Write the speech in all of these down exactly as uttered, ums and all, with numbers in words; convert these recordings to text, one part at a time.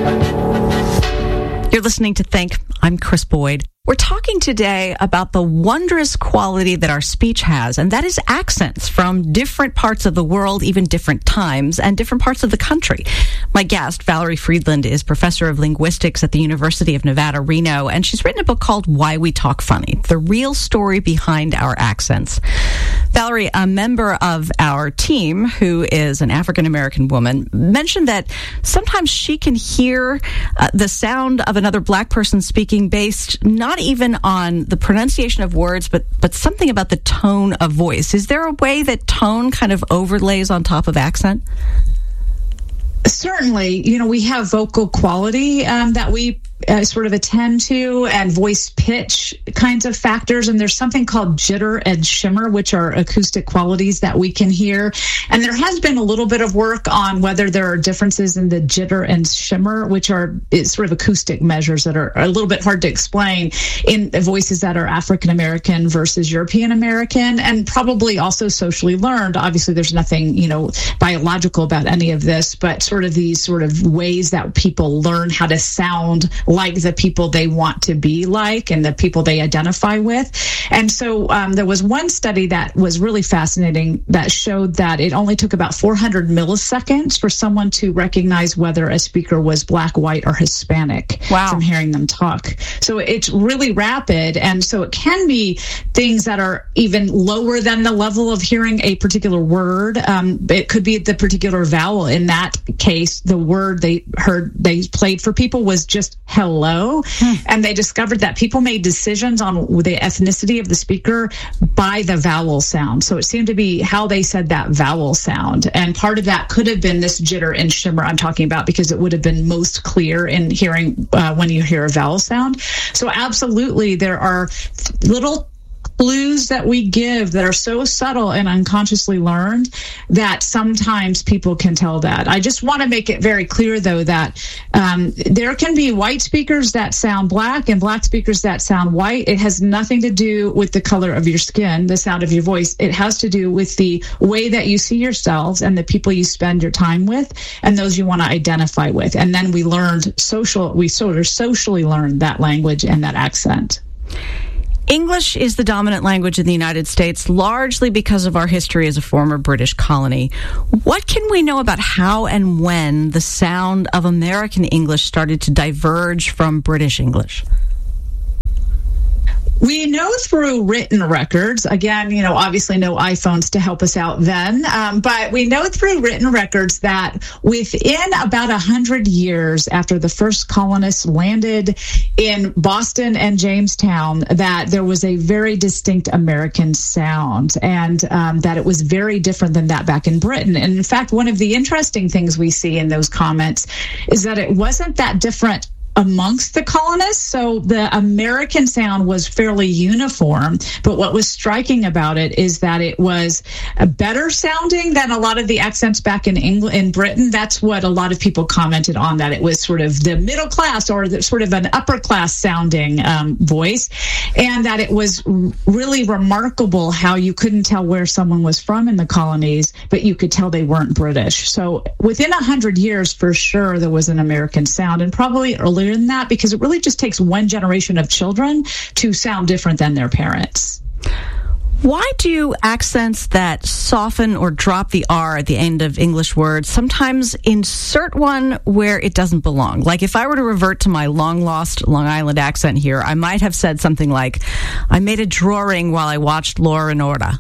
You're listening to Think. I'm Chris Boyd. We're talking today about the wondrous quality that our speech has, and that is accents from different parts of the world, even different times, and different parts of the country. My guest, Valerie Friedland, is professor of linguistics at the University of Nevada, Reno, and she's written a book called Why We Talk Funny, the real story behind our accents. Valerie, a member of our team, who is an African-American woman, mentioned that sometimes she can hear uh, the sound of another black person speaking based not even on the pronunciation of words, but, but something about the tone of voice. Is there a way that tone kind of overlays on top of accent? Certainly. You know, we have vocal quality um, that we uh, sort of attend to, and voice pitch kinds of factors. And there's something called jitter and shimmer, which are acoustic qualities that we can hear. And there has been a little bit of work on whether there are differences in the jitter and shimmer, which are sort of acoustic measures that are a little bit hard to explain in voices that are African American versus European American, and probably also socially learned. Obviously, there's nothing, you know, biological about any of this, but sort of these sort of ways that people learn how to sound like the people they want to be like and the people they identify with. And so um, there was one study that was really fascinating that showed that it only took about four hundred milliseconds for someone to recognize whether a speaker was black, white, or Hispanic wow. from hearing them talk. So it's really rapid. And so it can be things that are even lower than the level of hearing a particular word. Um, it could be the particular vowel. In that case, the word they heard, they played for people was just hello. Hmm. And they discovered that people made decisions on the ethnicity of the speaker by the vowel sound. So it seemed to be how they said that vowel sound. And part of that could have been this jitter and shimmer I'm talking about, because it would have been most clear in hearing uh, when you hear a vowel sound. So absolutely, there are little clues that we give that are so subtle and unconsciously learned that sometimes people can tell that. I just want to make it very clear, though, that um, there can be white speakers that sound black and black speakers that sound white. It has nothing to do with the color of your skin, the sound of your voice. It has to do with the way that you see yourselves and the people you spend your time with and those you want to identify with. And then we learned social, we sort of socially learned that language and that accent. English is the dominant language in the United States, largely because of our history as a former British colony. What can we know about how and when the sound of American English started to diverge from British English? We know through written records, again, you know, obviously no iPhones to help us out then, um, but we know through written records that within about one hundred years after the first colonists landed in Boston and Jamestown, that there was a very distinct American sound, and um, that it was very different than that back in Britain. And in fact, one of the interesting things we see in those comments is that it wasn't that different amongst the colonists. So the American sound was fairly uniform, but what was striking about it is that it was a better sounding than a lot of the accents back in England, in Britain. That's what a lot of people commented on, that it was sort of the middle class or the, sort of an upper class sounding um, voice, and that it was really remarkable how you couldn't tell where someone was from in the colonies, but you could tell they weren't British. So within a hundred years, for sure, there was an American sound, and probably earlier than that, because it really just takes one generation of children to sound different than their parents. Why do accents that soften or drop the R at the end of English words sometimes insert one where it doesn't belong? Like if I were to revert to my long-lost Long Island accent here, I might have said something like, I made a drawing while I watched Law and Order.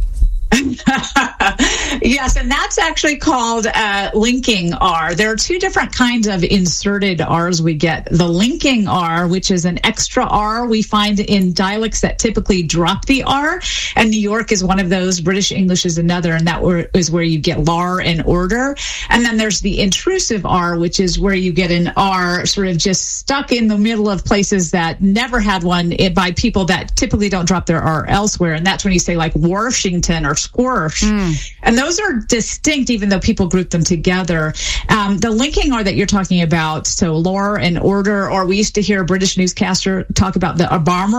Yes, and that's actually called uh, linking R. There are two different kinds of inserted R's we get. The linking R, which is an extra R we find in dialects that typically drop the R, and New York is one of those, British English is another, and that is where you get law and order. And then there's the intrusive R, which is where you get an R sort of just stuck in the middle of places that never had one by people that typically don't drop their R elsewhere, and that's when you say like Washington or Squirsh. Mm. And those are distinct, even though people group them together. Um, the linking R that you're talking about, so law and order, or we used to hear a British newscaster talk about the Obama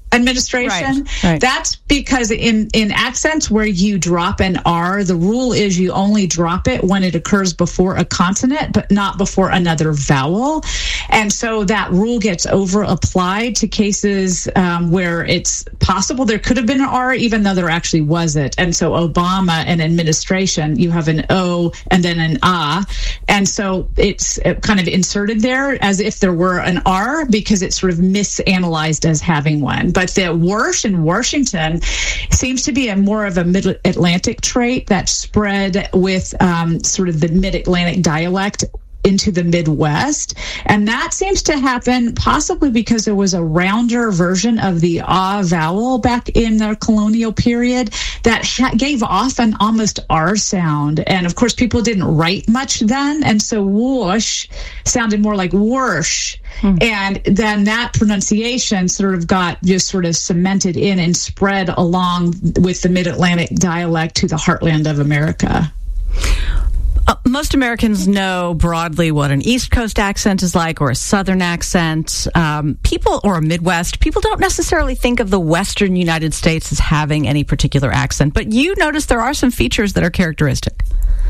administration. Right, right. That's because in, in accents where you drop an R, the rule is you only drop it when it occurs before a consonant, but not before another vowel. And so that rule gets over applied to cases um, where it's possible there could have been an R, even though there actually wasn't. And so Obama and administration, you have an O and then an ah. And so it's kind of inserted there as if there were an R because it's sort of misanalyzed as having one. But the Warsh in Washington seems to be a more of a mid-Atlantic trait that spread with um, sort of the mid-Atlantic dialect into the Midwest. And that seems to happen possibly because there was a rounder version of the ah vowel back in the colonial period that ha- gave off an almost R sound. And of course, people didn't write much then. And so whoosh sounded more like whoosh. Hmm. And then that pronunciation sort of got just sort of cemented in and spread along with the Mid-Atlantic dialect to the heartland of America. Uh, most Americans know broadly what an East Coast accent is like or a Southern accent. Um, people, or a Midwest, people don't necessarily think of the Western United States as having any particular accent, but you notice there are some features that are characteristic.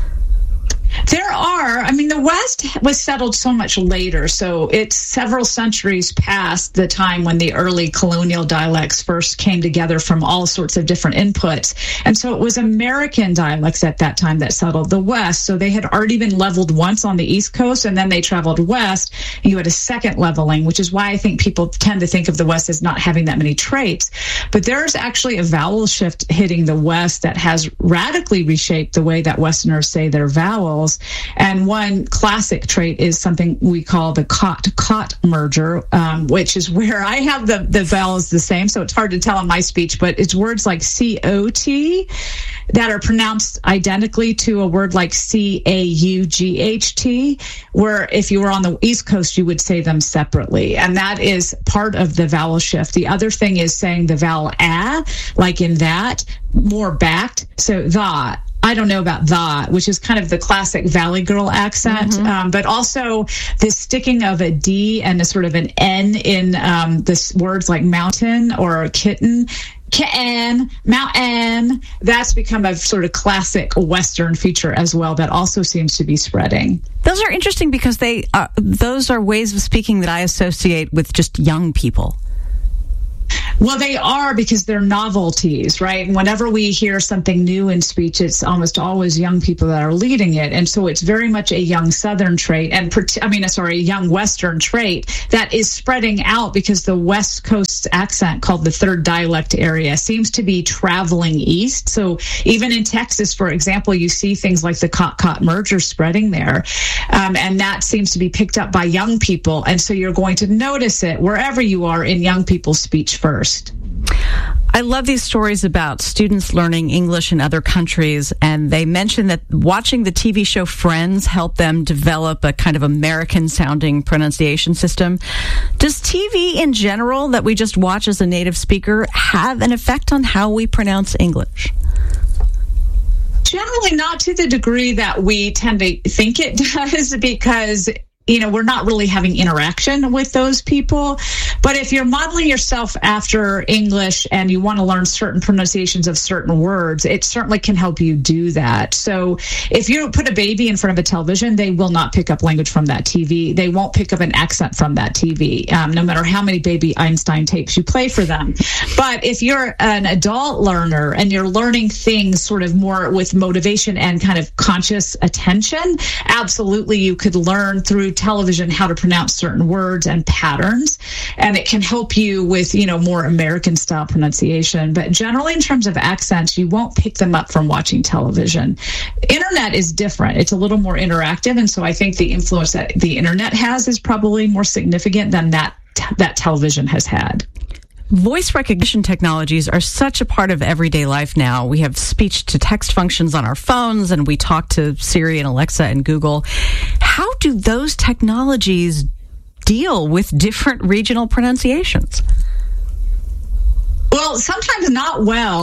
There are. I mean, the West was settled so much later, so it's several centuries past the time when the early colonial dialects first came together from all sorts of different inputs. And so it was American dialects at that time that settled the West. So they had already been leveled once on the East Coast, and then they traveled west, and you had a second leveling, which is why I think people tend to think of the West as not having that many traits. But there's actually a vowel shift hitting the West that has radically reshaped the way that Westerners say their vowels. And one classic trait is something we call the cot-cot merger, um, which is where I have the, the vowels the same, so it's hard to tell in my speech, but it's words like C O T that are pronounced identically to a word like C A U G H T, where if you were on the East Coast, you would say them separately. And that is part of the vowel shift. The other thing is saying the vowel a, like in that, more backed, so the. I don't know about the, which is kind of the classic Valley Girl accent, mm-hmm. um, but also the sticking of a D and a sort of an N in um, the words like mountain or kitten. Kitten, mountain, that's become a sort of classic Western feature as well that also seems to be spreading. Those are interesting because they uh, those are ways of speaking that I associate with just young people. Well, they are because they're novelties, right? And whenever we hear something new in speech, it's almost always young people that are leading it. And so it's very much a young Southern trait, and I mean, sorry, a young Western trait that is spreading out because the West Coast accent called the third dialect area seems to be traveling east. So even in Texas, for example, you see things like the cot-cot merger spreading there. Um, and that seems to be picked up by young people. And so you're going to notice it wherever you are in young people's speech first. I love these stories about students learning English in other countries, and they mention that watching the T V show Friends helped them develop a kind of American-sounding pronunciation system. Does T V in general that we just watch as a native speaker have an effect on how we pronounce English? Generally not to the degree that we tend to think it does, because you know, we're not really having interaction with those people. But if you're modeling yourself after English and you want to learn certain pronunciations of certain words, it certainly can help you do that. So if you put a baby in front of a television, they will not pick up language from that T V. They won't pick up an accent from that T V, um, no matter how many Baby Einstein tapes you play for them. But if you're an adult learner and you're learning things sort of more with motivation and kind of conscious attention, absolutely you could learn through television how to pronounce certain words and patterns, and it can help you with, you know, more American style pronunciation. But generally in terms of accents, you won't pick them up from watching television. Internet is different. It's a little more interactive, and so I think the influence that the internet has is probably more significant than that that television has had. Voice recognition technologies are such a part of everyday life now. We have speech-to-text functions on our phones, and we talk to Siri and Alexa and Google. How do those technologies deal with different regional pronunciations? Well, sometimes not well.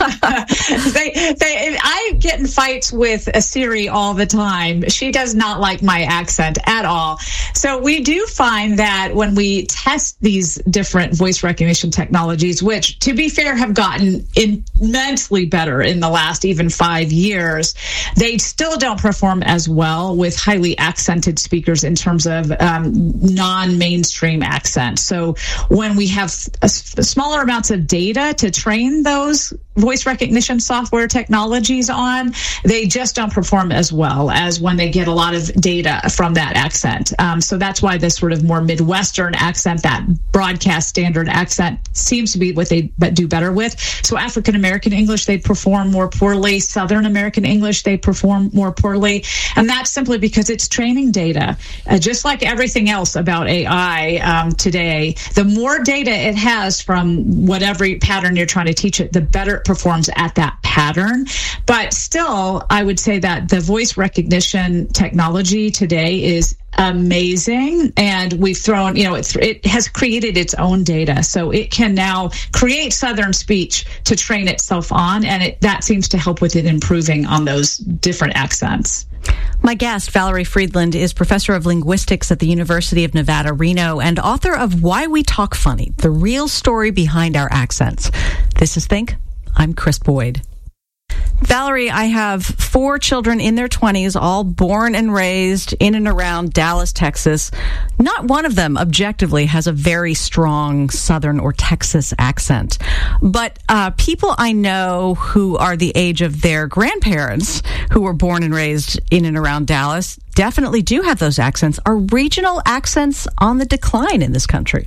they, they, I get in fights with a Siri all the time. She does not like my accent at all. So we do find that when we test these different voice recognition technologies, which, to be fair, have gotten immensely better in the last even five years, they still don't perform as well with highly accented speakers in terms of um, non-mainstream accent. So when we have a, a smaller amounts of data to train those voice recognition software technologies on, they just don't perform as well as when they get a lot of data from that accent. Um, so that's why this sort of more Midwestern accent, that broadcast standard accent, seems to be what they do better with. So African American English, they perform more poorly. Southern American English, they perform more poorly. And that's simply because it's training data. Uh, just like everything else about A I um, today, the more data it has from whatever pattern you're trying to teach it, the better it performs at that pattern. But still, I would say that the voice recognition technology today is amazing, and we've thrown, you know, it, it has created its own data, so it can now create Southern speech to train itself on, and it, that seems to help with it improving on those different accents. My guest, Valerie Friedland, is professor of linguistics at the University of Nevada, Reno, and author of Why We Talk Funny, the real story behind our accents. This is Think. I'm Chris Boyd. Valerie, I have four children in their twenties, all born and raised in and around Dallas, Texas. Not one of them, objectively, has a very strong Southern or Texas accent. But uh, people I know who are the age of their grandparents, who were born and raised in and around Dallas, definitely do have those accents. Are regional accents on the decline in this country?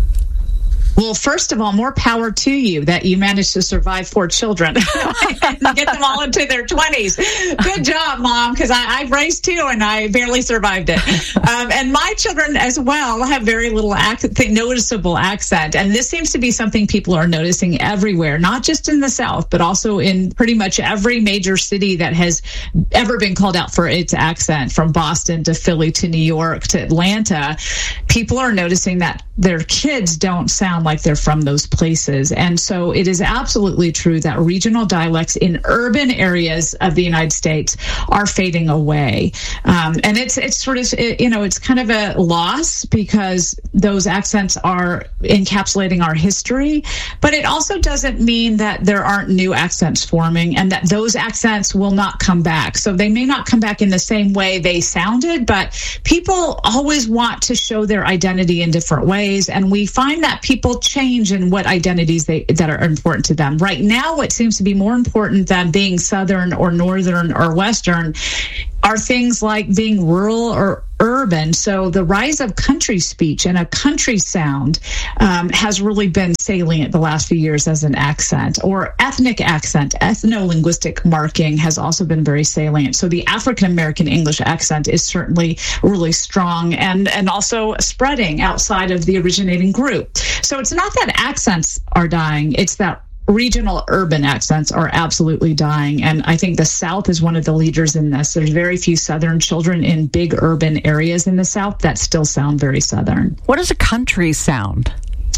Well, first of all, more power to you that you managed to survive four children and get them all into their twenties. Good job, Mom, because I've raised two and I barely survived it. Um, and my children as well have very little accent, noticeable accent. And this seems to be something people are noticing everywhere, not just in the South, but also in pretty much every major city that has ever been called out for its accent, from Boston to Philly to New York to Atlanta. People are noticing that their kids don't sound like they're from those places. And so it is absolutely true that regional dialects in urban areas of the United States are fading away. Um, and it's it's sort of, it, you know, it's kind of a loss because those accents are encapsulating our history. But it also doesn't mean that there aren't new accents forming and that those accents will not come back. So they may not come back in the same way they sounded, but people always want to show their identity in different ways. And we find that people change in what identities they that are important to them. Right now, what seems to be more important than being Southern or Northern or Western are things like being rural or urban. So the rise of country speech and a country sound um, has really been salient the last few years as an accent, or ethnic accent. Ethno-linguistic marking has also been very salient. So the African American English accent is certainly really strong and, and also spreading outside of the originating group. So it's not that accents are dying, it's that regional urban accents are absolutely dying. And I think the South is one of the leaders in this. There's very few Southern children in big urban areas in the South that still sound very Southern. What does a country sound?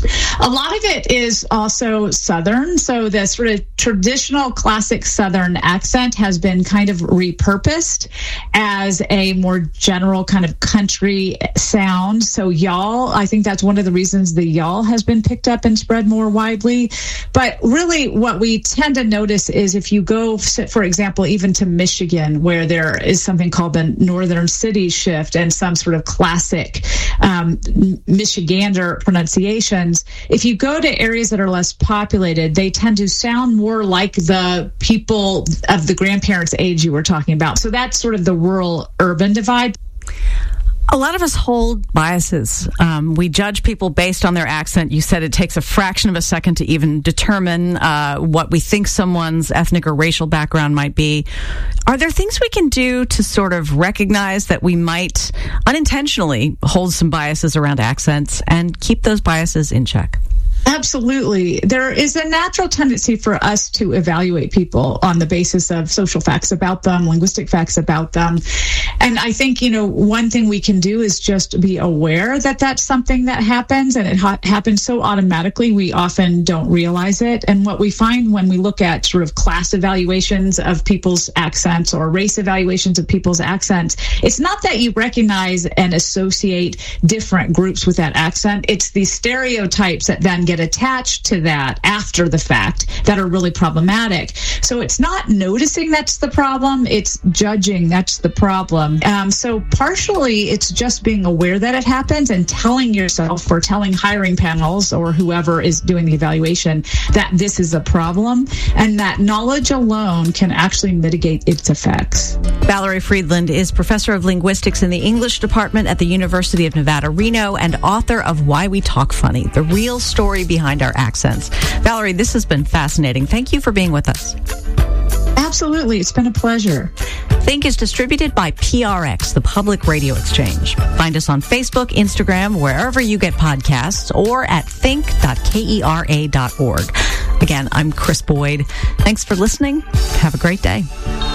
A lot of it is also Southern. So the sort of traditional classic Southern accent has been kind of repurposed as a more general kind of country sound. So y'all, I think that's one of the reasons the y'all has been picked up and spread more widely. But really what we tend to notice is if you go, for example, even to Michigan, where there is something called the Northern City Shift and some sort of classic um, Michigander pronunciation, if you go to areas that are less populated, they tend to sound more like the people of the grandparents' age you were talking about. So that's sort of the rural-urban divide. A lot of us hold biases. Um, we judge people based on their accent. You said it takes a fraction of a second to even determine uh, what we think someone's ethnic or racial background might be. Are there things we can do to sort of recognize that we might unintentionally hold some biases around accents and keep those biases in check? Absolutely. There is a natural tendency for us to evaluate people on the basis of social facts about them, linguistic facts about them. And I think, you know, one thing we can do is just be aware that that's something that happens, and it ha- happens so automatically we often don't realize it. And what we find when we look at sort of class evaluations of people's accents or race evaluations of people's accents, it's not that you recognize and associate different groups with that accent. It's the stereotypes that then get attached to that after the fact that are really problematic. So it's not noticing that's the problem, it's judging that's the problem. Um, so partially it's just being aware that it happens and telling yourself or telling hiring panels or whoever is doing the evaluation that this is a problem, and that knowledge alone can actually mitigate its effects. Valerie Friedland is professor of linguistics in the English department at the University of Nevada, Reno, and author of Why We Talk Funny, the real story behind our accents. Valerie, this has been fascinating. Thank you for being with us. Absolutely. It's been a pleasure. Think is distributed by P R X, the Public Radio Exchange. Find us on Facebook, Instagram, wherever you get podcasts, or at think dot kera dot org. Again, I'm Chris Boyd. Thanks for listening. Have a great day.